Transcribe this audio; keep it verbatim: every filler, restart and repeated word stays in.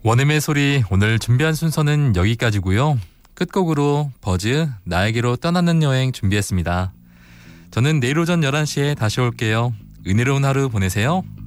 원음의 소리 오늘 준비한 순서는 여기까지고요. 끝곡으로 버즈 나에게로 떠나는 여행 준비했습니다. 저는 내일 오전 열한 시에 다시 올게요. 은혜로운 하루 보내세요.